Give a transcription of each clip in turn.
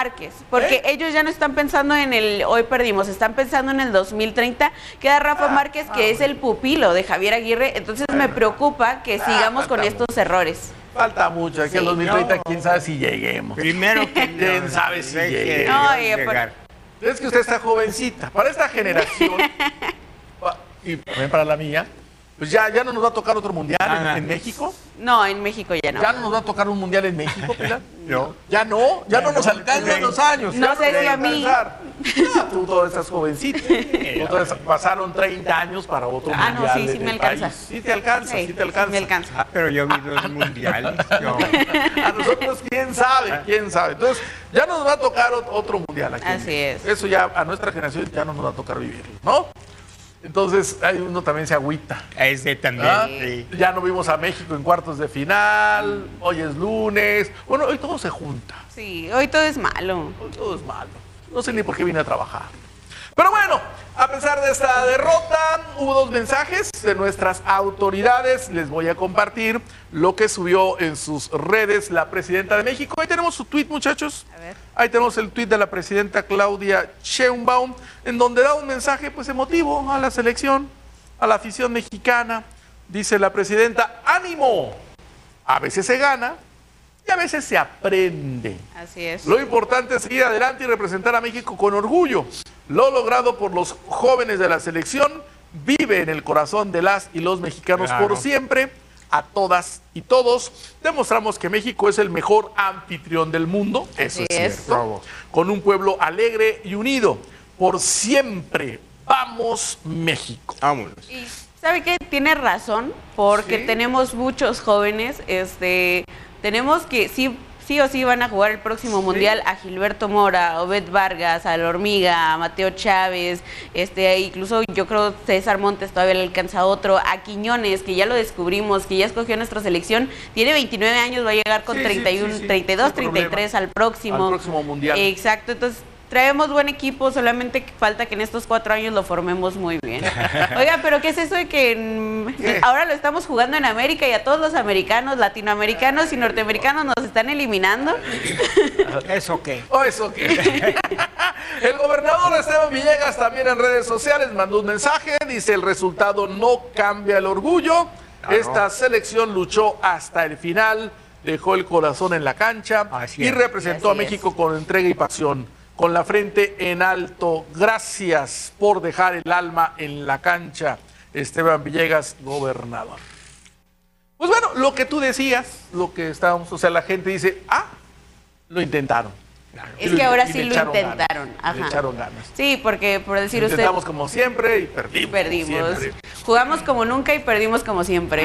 Márquez, porque ellos ya no están pensando en el hoy perdimos, están pensando en el 2030. Queda Rafa Márquez, que es el pupilo de Javier Aguirre, entonces me preocupa que sigamos con estos errores. Falta mucho, aquí en 2030 quién sabe si lleguemos. Primero que quién sabe si lleguemos. No, es que usted está jovencita, para esta generación y también para la mía, pues ya no nos va a tocar otro mundial en México. No, en México ya no. ¿Ya no nos va a tocar un mundial en México, Pilar? No. Ya no nos alcanzan los años. No sé si a mí. Tú todas estás jovencita. Entonces pasaron 30 años para otro mundial. No, sí me alcanza. País. Sí te alcanza, sí te alcanza. Me alcanza. Pero yo vi 2 mundiales. A nosotros, quién sabe. Entonces, ya nos va a tocar otro mundial aquí. Así es. Eso ya a nuestra generación ya no nos va a tocar vivirlo, ¿no? Entonces, uno también se agüita. Ese también. Sí. Ya no vimos a México en cuartos de final, hoy es lunes. Bueno, hoy todo se junta. Sí, hoy todo es malo. Hoy todo es malo. No sé ni por qué vine a trabajar. Pero bueno, a pesar de esta derrota, hubo 2 mensajes de nuestras autoridades. Les voy a compartir lo que subió en sus redes la presidenta de México. Ahí tenemos su tuit, muchachos. A ver. Ahí tenemos el tuit de la presidenta Claudia Sheinbaum, en donde da un mensaje pues emotivo a la selección, a la afición mexicana. Dice la presidenta: ánimo, a veces se gana y a veces se aprende. Así es. Lo importante es seguir adelante y representar a México con orgullo. Lo logrado por los jóvenes de la selección vive en el corazón de las y los mexicanos por siempre. A todas y todos demostramos que México es el mejor anfitrión del mundo. Eso es cierto. Con un pueblo alegre y unido. Por siempre. ¡Vamos, México! Vámonos. Y ¿sabe qué? Tiene razón, porque tenemos muchos jóvenes, tenemos que sí o sí van a jugar el próximo mundial a Gilberto Mora, a Obed Vargas, a La Hormiga, a Mateo Chávez, incluso yo creo César Montes todavía le alcanza otro, a Quiñones, que ya lo descubrimos, que ya escogió nuestra selección, tiene 29 años, va a llegar con 31, 32, 33 al próximo mundial. Exacto, entonces traemos buen equipo, solamente falta que en estos 4 años lo formemos muy bien. Oiga, pero ¿qué es eso de que ahora lo estamos jugando en América y a todos los americanos, latinoamericanos y norteamericanos nos están eliminando? ¿Eso qué? ¿Eso qué? El gobernador Esteban Villegas también en redes sociales mandó un mensaje, dice: el resultado no cambia el orgullo. Esta selección luchó hasta el final, dejó el corazón en la cancha y representó a México con entrega y pasión. Con la frente en alto, gracias por dejar el alma en la cancha, Esteban Villegas, gobernador. Pues bueno, lo que tú decías, lo que estábamos, o sea, la gente dice, lo intentaron. Claro. Es que ahora sí lo intentaron. Le echaron ganas. Sí, porque por decir usted... Intentamos como siempre y perdimos. Jugamos como nunca y perdimos como siempre.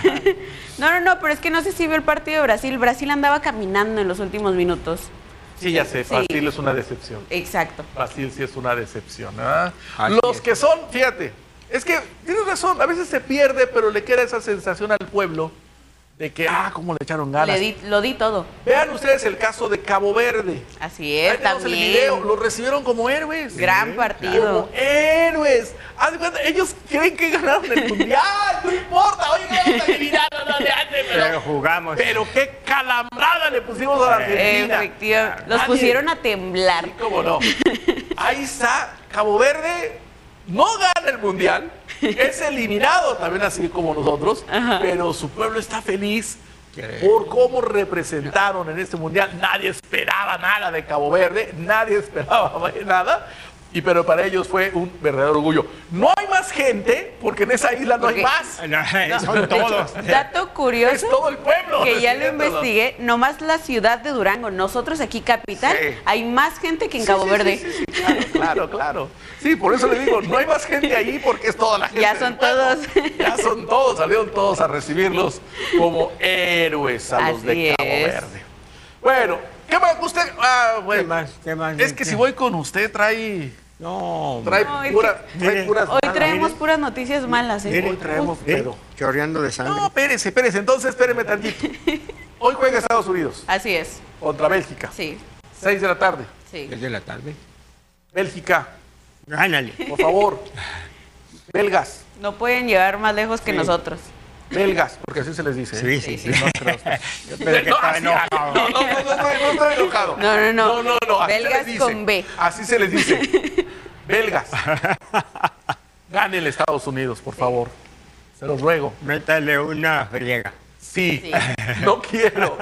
No, pero es que no sé si vio el partido de Brasil. Brasil andaba caminando en los últimos minutos. Sí, ya sé, Brasil es una decepción. Exacto. Brasil sí es una decepción. Los que son, fíjate, es que tienes razón, a veces se pierde, pero le queda esa sensación al pueblo de que, cómo le echaron ganas. Lo di todo. Vean ustedes el caso de Cabo Verde. Así es, también. El video, lo recibieron como héroes. Gran partido. Como héroes. Ellos creen que ganaron el mundial. No importa, oye, vamos a eliminar, pero jugamos. Pero qué calambrada le pusimos a la Argentina. Efectivamente. Los pusieron a temblar. Sí, cómo no. Ahí está, Cabo Verde no gana el mundial. Es eliminado también así como nosotros, pero su pueblo está feliz por cómo representaron en este mundial. Nadie esperaba nada de Cabo Verde, nadie esperaba nada, pero para ellos fue un verdadero orgullo. No hay más gente, porque en esa isla no hay más. Son todos. Dato curioso, es todo el pueblo. Que ya lo investigué, nomás la ciudad de Durango, nosotros aquí capital, hay más gente que en Cabo Verde. Sí, claro. Sí, por eso le digo, no hay más gente ahí porque es toda la gente. Ya son todos. Ya son todos, salieron todos a recibirlos como héroes a los de Cabo Verde. Bueno, ¿qué más? Usted, bueno, ¿Qué más? Es que si voy con usted trae puras. Hoy traemos puras noticias malas. Hoy traemos pedo. Chorreando de sangre. No, espérese, entonces espéreme tantito. Hoy juega Estados Unidos. Así es. Contra Bélgica. Sí. 6 de la tarde. Sí. 6 de la tarde. Bélgica. Gánale. Por favor. Belgas. No pueden llegar más lejos que nosotros. Belgas, porque así se les dice. Sí. No creo. Yo pensé que No, estaba así- enojado. no estoy enojado. No. así Belgas se les dice. con B. Así se les dice. Belgas. Gane el Estados Unidos, por favor. Se los ruego. Métale una friega. Sí. No quiero.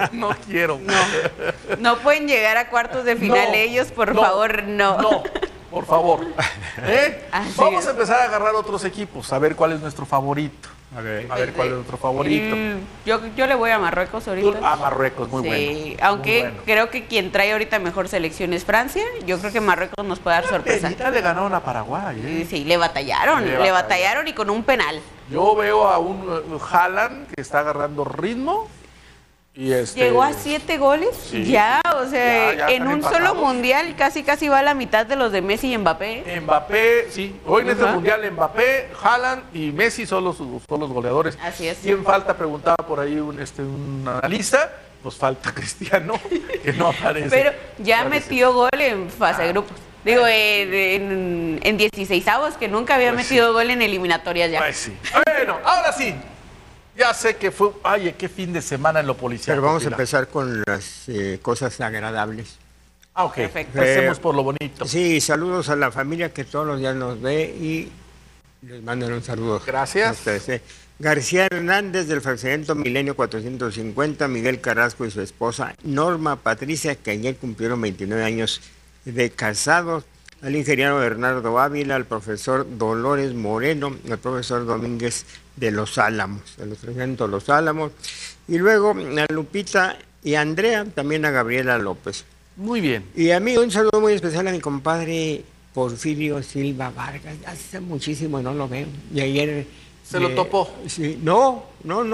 No pueden llegar a cuartos de final No, ellos, por favor, no. No, por favor. Así Vamos es. a empezar a agarrar otros equipos, a ver cuál es nuestro favorito. A ver. A ver cuál es nuestro favorito. Yo le voy a Marruecos ahorita. A Marruecos, muy bueno. Sí, aunque muy bueno. creo que quien trae ahorita mejor selección es Francia. Yo creo que Marruecos nos puede dar sorpresa. Ahorita le ganaron a Paraguay. Sí, le batallaron y con un penal. Yo veo a un Haaland que está agarrando ritmo. Y Llegó a 7 goles, Sí. ya, o sea, Ya en están un solo empatados. mundial casi va a la mitad de los de Messi y Mbappé. Mbappé, sí. Hoy en este Ajá. mundial Mbappé, Haaland y Messi son los goleadores. Así es. ¿Quién falta? Preguntaba por ahí un analista. Pues falta Cristiano, que no aparece. Pero ya Aparece. metió gol en fase de grupos. Digo, en 16avos, que nunca había Pues metido gol en eliminatorias ya. Pues sí. Bueno, ahora sí. Ya sé que fue, ay, qué fin de semana en lo policial. Pero vamos a empezar con las cosas agradables. Ah, ok. Perfecto. Empecemos por lo bonito. Sí, saludos a la familia que todos los días nos ve y les mandan un saludo. Gracias. a ustedes. García Hernández del Fraccionamiento Milenio 450, Miguel Carrasco y su esposa Norma Patricia, que ayer cumplieron 29 años de casados. Al ingeniero Bernardo Ávila, al profesor Dolores Moreno, al profesor Domínguez de Los Álamos, de los Fraccionamientos Los Álamos. Y luego a Lupita y a Andrea, también a Gabriela López. Muy bien. Y a mí un saludo muy especial a mi compadre Porfirio Silva Vargas. Hace muchísimo no lo veo. Y ayer... ¿Se lo topó? Sí, no.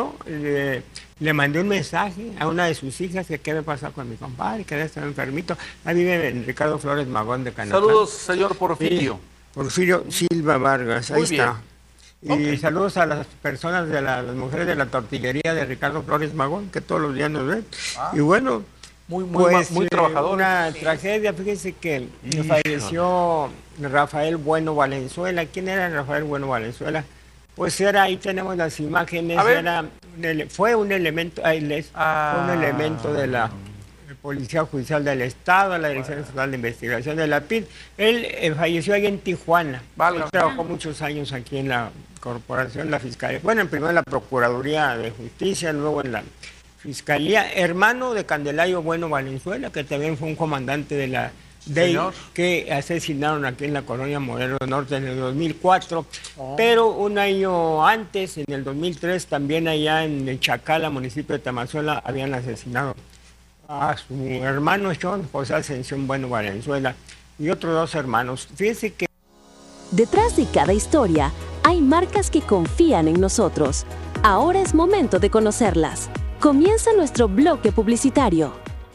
Le mandé un mensaje a una de sus hijas que qué me pasa con mi compadre, que debe estar enfermito. Ahí vive Ricardo Flores Magón de Canadá. Saludos, señor Porfirio. Sí, Porfirio Silva Vargas, ahí Muy bien. está. Y Ok. saludos a las personas de las mujeres de la tortillería de Ricardo Flores Magón, que todos los días nos ven. Ah. Y bueno, Muy trabajador. Una tragedia, fíjense que Híjole. falleció Rafael Bueno Valenzuela. ¿Quién era Rafael Bueno Valenzuela? Pues era, ahí tenemos las imágenes, A ver. fue un elemento, fue un elemento de la Policía Judicial del Estado, la Dirección Estatal de Investigación de la PID. Él falleció ahí en Tijuana. Válgame. Él trabajó muchos años aquí en la Corporación, la Fiscalía. Bueno, primero en la Procuraduría de Justicia, luego en la Fiscalía. Hermano de Candelario Bueno Valenzuela, que también fue un comandante de la DEI, Señor. que asesinaron aquí en la colonia Morelos Norte en el 2004. Pero un año antes, en el 2003, también allá en el Chacala, municipio de Tamazuela, habían asesinado a su hermano John José Ascensión Bueno Valenzuela y otros 2 hermanos. Fíjense que Detrás de cada historia hay marcas que confían en nosotros. Ahora es momento de conocerlas. Comienza nuestro bloque publicitario.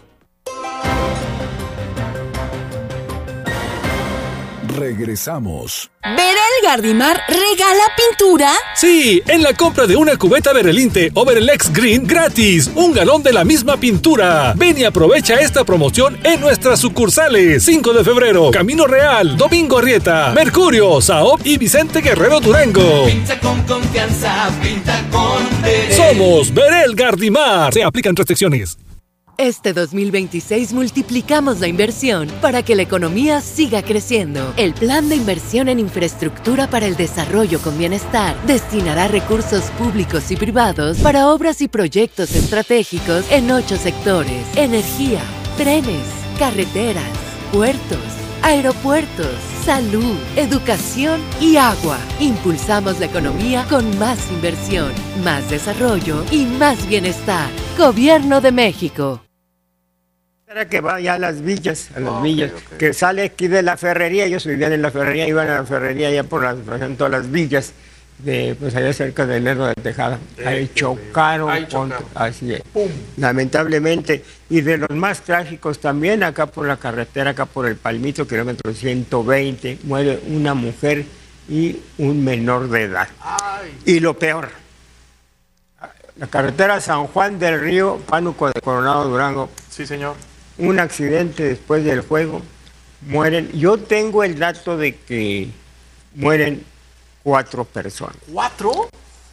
Regresamos. ¿Berel Gardimar regala pintura? Sí, en la compra de una cubeta Berelinte o Berelex Green gratis, un galón de la misma pintura. Ven y aprovecha esta promoción en nuestras sucursales. 5 de febrero, Camino Real, Domingo Arrieta, Mercurio, Saop y Vicente Guerrero Durango. Pinta con confianza, pinta con Berel. Somos Berel Gardimar. Se aplican restricciones. Este 2026 multiplicamos la inversión para que la economía siga creciendo. El Plan de Inversión en Infraestructura para el Desarrollo con Bienestar destinará recursos públicos y privados para obras y proyectos estratégicos en 8 sectores: energía, trenes, carreteras, puertos, aeropuertos, salud, educación y agua. Impulsamos la economía con más inversión, más desarrollo y más bienestar. Gobierno de México. era que vaya a las villas, que sale aquí de la ferrería. Ellos vivían en la ferrería, iban a la ferrería allá por ejemplo, las villas de, pues allá cerca del Lerdo de Tejada. Ahí chocaron, así es. ¡Pum! Lamentablemente. Y de los más trágicos también, acá por la carretera, acá por el Palmito, kilómetro 120, muere una mujer y un menor de edad. Ay. Y lo peor, la carretera San Juan del Río, Pánuco de Coronado Durango, Sí, señor. un accidente después del juego, mueren. Yo tengo el dato de que mueren 4 personas. ¿4?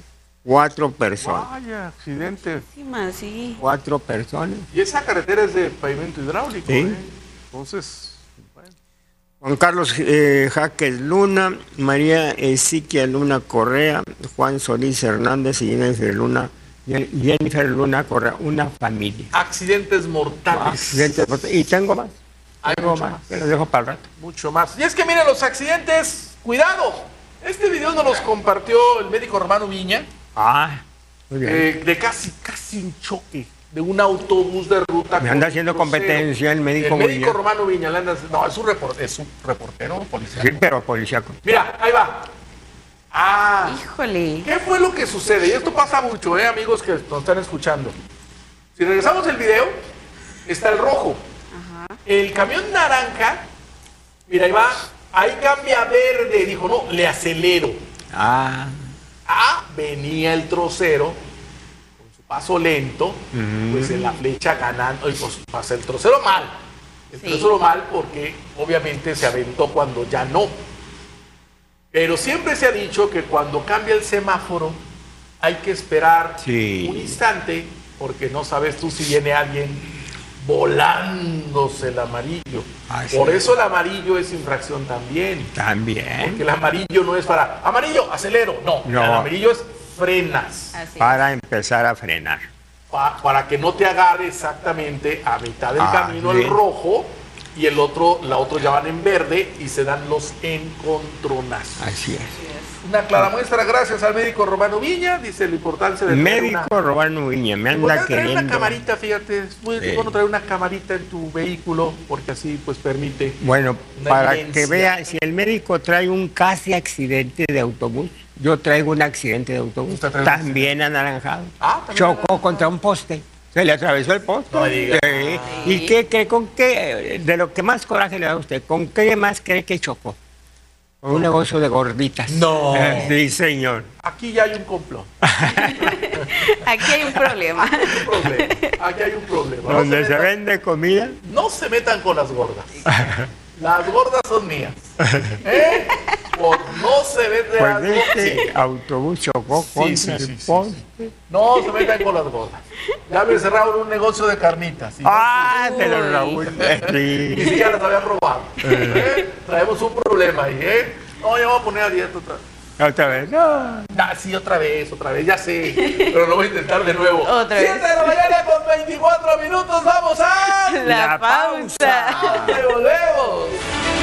4 personas. Vaya, accidente. Sí. 4 personas. Y esa carretera es de pavimento hidráulico, Sí. Entonces, bueno. Juan Carlos Jaques Luna, María Ezequiel Luna Correa, Juan Solís Hernández y Jennifer Luna Correa, una familia. Accidentes mortales. Accidentes mortales. Y tengo más. Hay Tengo mucho más. más. Te los dejo para el rato. Mucho más. Y es que miren los accidentes, cuidado. Este video nos los compartió el médico Romano Viña, Muy bien. de casi un choque de un autobús de ruta. Me anda con haciendo un crucero. competencia el médico El médico Viña. Romano Viña, no, es un reportero policial. Sí, pero policíaco. Mira, ahí va. Híjole. ¿Qué fue lo que sucede? Y esto pasa mucho, amigos que nos están escuchando. Si regresamos el video, está el rojo. El camión naranja, mira, ahí va, ahí cambia a verde. Dijo, no, le acelero. Venía el trocero con su paso lento, pues en la flecha ganando, y pues pasa el trocero mal. El trocero mal porque obviamente se aventó cuando ya no. Pero siempre se ha dicho que cuando cambia el semáforo hay que esperar un instante porque no sabes tú si viene alguien volándose el amarillo. Por eso el amarillo es infracción también. Porque el amarillo no es para amarillo, acelero. No. El amarillo es frenas. Para empezar a frenar. Para que no te agarre exactamente a mitad del camino el rojo y la otro ya van en verde y se dan los encontronazos. Así es. Una clara muestra, gracias al médico Romano Viña, dice la importancia de médico Romano Viña, me anda traer queriendo. una camarita, fíjate, es muy bueno traer una camarita en tu vehículo, porque así pues permite. Bueno, una para evidencia. que vea, si el médico trae un casi accidente de autobús, yo traigo un accidente de autobús, ¿Usted trae un también anaranjado. ¿También Chocó anaranjado? contra un poste. Se le atravesó el poste. No diga. Sí. ¿Y qué, con qué, de lo que más coraje le da a usted, con qué más cree que chocó? Con un negocio de gorditas. No. Sí, señor. Aquí ya hay un complot. Aquí hay un problema. Aquí hay un problema. Donde se vende comida. No se metan con las gordas. Las gordas son mías. Por no se meten Pues las este autobús chocó contra el poste. No se metan con las gordas. Ya me cerraron un negocio de carnitas. De los Raúl. Ni Sí. siquiera las habían robado. Traemos un problema ahí, No, ya voy a poner a dieta otra vez. Otra vez, no. Sí, otra vez, ya sé. Pero lo voy a intentar de nuevo. Otra vez. 7 de la mañana con 24 minutos, vamos a La pausa. Volvemos.